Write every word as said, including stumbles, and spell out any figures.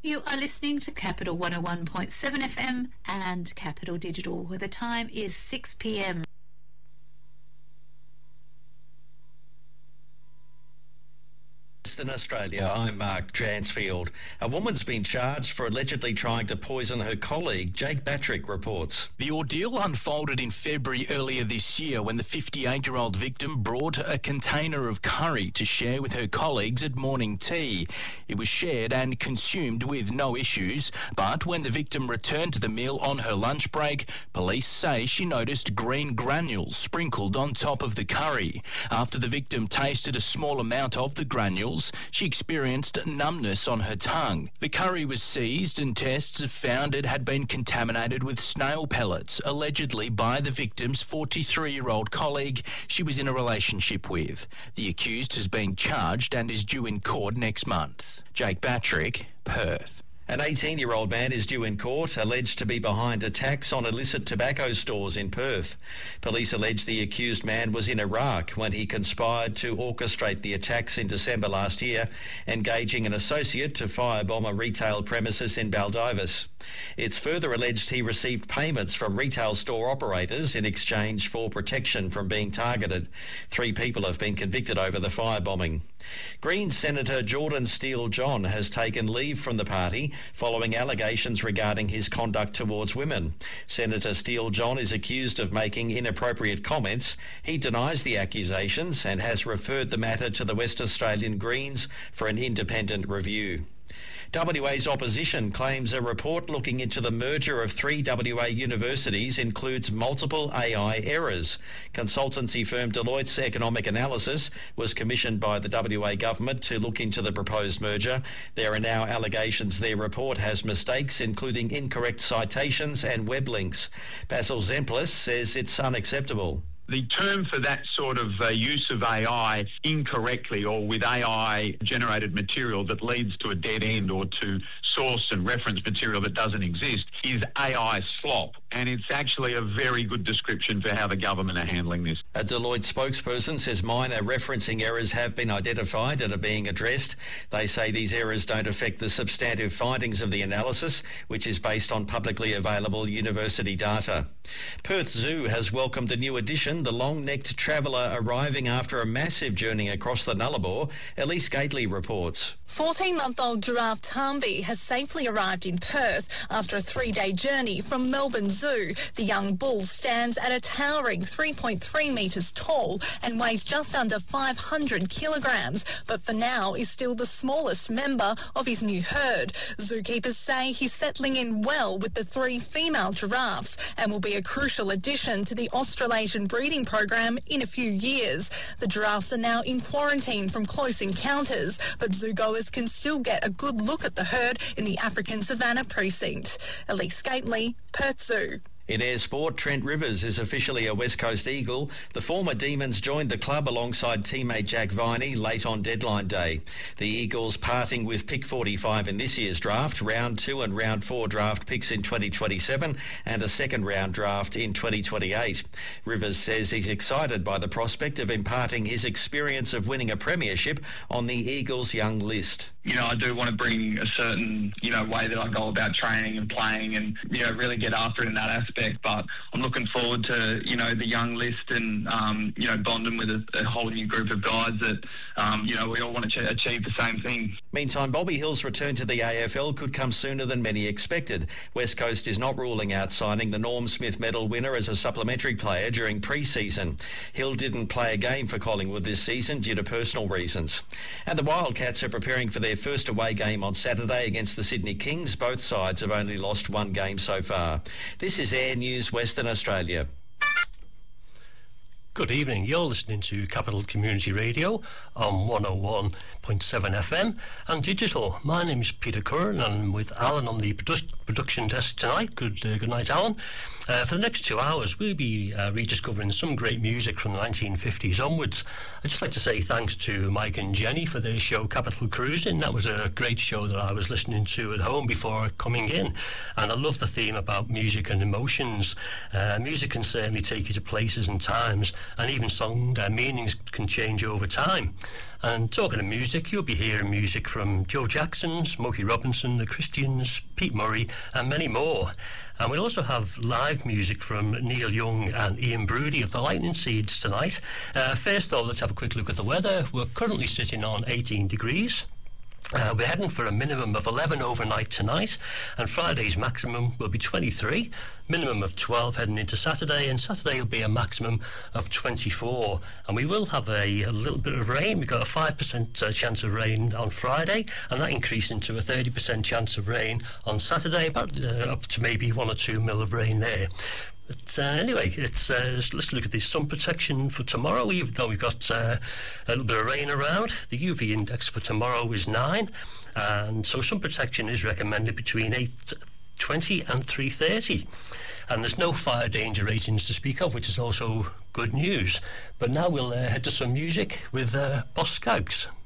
You are listening to Capital one oh one point seven F M and Capital Digital, where the time is six p m. In Australia, I'm Mark Dransfield. A woman's been charged for allegedly trying to poison her colleague. Jake Patrick reports. The ordeal unfolded in February earlier this year when the fifty-eight-year-old victim brought a container of curry to share with her colleagues at morning tea. It was shared and consumed with no issues, but when the victim returned to the meal on her lunch break, police say she noticed green granules sprinkled on top of the curry. After the victim tasted a small amount of the granules, she experienced numbness on her tongue. The curry was seized and tests have found it had been contaminated with snail pellets, allegedly by the victim's forty-three-year-old colleague she was in a relationship with. The accused has been charged and is due in court next month. Jake Patrick, Perth. An eighteen-year-old man is due in court, alleged to be behind attacks on illicit tobacco stores in Perth. Police allege the accused man was in Iraq when he conspired to orchestrate the attacks in December last year, engaging an associate to firebomb a retail premises in Baldivis. It's further alleged he received payments from retail store operators in exchange for protection from being targeted. Three people have been convicted over the firebombing. Greens Senator Jordan Steele-John has taken leave from the party following allegations regarding his conduct towards women. Senator Steele-John is accused of making inappropriate comments. He denies the accusations and has referred the matter to the West Australian Greens for an independent review. W A's opposition claims a report looking into the merger of three W A universities includes multiple A I errors. Consultancy firm Deloitte's economic analysis was commissioned by the W A government to look into the proposed merger. There are now allegations their report has mistakes, including incorrect citations and web links. Basil Zemplis says it's unacceptable. The term for that sort of uh, use of A I incorrectly or with A I-generated material that leads to a dead end or to source and reference material that doesn't exist is A I slop. And it's actually a very good description for how the government are handling this. A Deloitte spokesperson says minor referencing errors have been identified and are being addressed. They say these errors don't affect the substantive findings of the analysis, which is based on publicly available university data. Perth Zoo has welcomed a new addition, the long-necked traveller arriving after a massive journey across the Nullarbor. Elise Gately reports. fourteen-month-old giraffe Tambi has safely arrived in Perth after a three-day journey from Melbourne Zoo. The young bull stands at a towering three point three metres tall and weighs just under five hundred kilograms, but for now is still the smallest member of his new herd. Zookeepers say he's settling in well with the three female giraffes and will be a crucial addition to the Australasian breeding program in a few years. The giraffes are now in quarantine from close encounters, but zoogoers can still get a good look at the herd in the African Savannah precinct. Elise Gately, Perth Zoo. In air sport, Trent Rivers is officially a West Coast Eagle. The former Demons joined the club alongside teammate Jack Viney late on deadline day. The Eagles parting with pick forty-five in this year's draft, round two and round four draft picks in twenty twenty-seven and a second round draft in twenty twenty-eight. Rivers says he's excited by the prospect of imparting his experience of winning a premiership on the Eagles' young list. You know, I do want to bring a certain, you know, way that I go about training and playing and, you know, really get after it in that aspect. But I'm looking forward to, you know, the young list and, um, you know, bonding with a, a whole new group of guys that, um, you know, we all want to ch- achieve the same thing. Meantime, Bobby Hill's return to the A F L could come sooner than many expected. West Coast is not ruling out signing the Norm Smith Medal winner as a supplementary player during pre-season. Hill didn't play a game for Collingwood this season due to personal reasons. And the Wildcats are preparing for their first away game on Saturday against the Sydney Kings. Both sides have only lost one game so far. This is Air News Western Australia. Good evening. You're listening to Capital Community Radio on one oh one point seven F M and digital. My name's Peter Curran and I'm with Alan on the produ- production desk tonight. Good uh, good night, Alan. Uh, for the next two hours, we'll be uh, rediscovering some great music from the nineteen fifties onwards. I'd just like to say thanks to Mike and Jenny for their show Capital Cruising. That was a great show that I was listening to at home before coming in. And I love the theme about music and emotions. Uh, music can certainly take you to places and times, and even song uh, meanings can change over time. And talking of music, music, you'll be hearing music from Joe Jackson, Smokey Robinson, The Christians, Pete Murray, and many more. And we'll also have live music from Neil Young and Ian Broody of the Lightning Seeds tonight. Uh, first though, let's have a quick look at the weather. We're currently sitting on eighteen degrees. Uh, we're heading for a minimum of eleven overnight tonight, and Friday's maximum will be twenty-three, minimum of twelve heading into Saturday, and Saturday will be a maximum of twenty-four. And we will have a, a little bit of rain. We've got a five percent uh, chance of rain on Friday, and that increasing to a thirty percent chance of rain on Saturday, about uh, up to maybe one or two mil of rain there. But uh, anyway, it's, uh, let's look at the sun protection for tomorrow. Even though we've got uh, a little bit of rain around, the U V index for tomorrow is nine, and so sun protection is recommended between eight twenty and three thirty. And there's no fire danger ratings to speak of, which is also good news. But now we'll uh, head to some music with uh, Boss Skaggs.